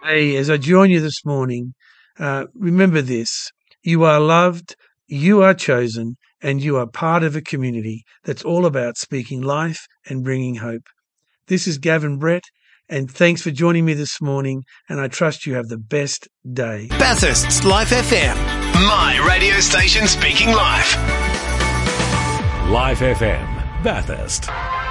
Hey, as I join you this morning, remember this. You are loved, you are chosen, and you are part of a community that's all about speaking life and bringing hope. This is Gavin Brett, and thanks for joining me this morning, and I trust you have the best day. Bathurst's Life FM. My radio station speaking life. Life FM, Bathurst.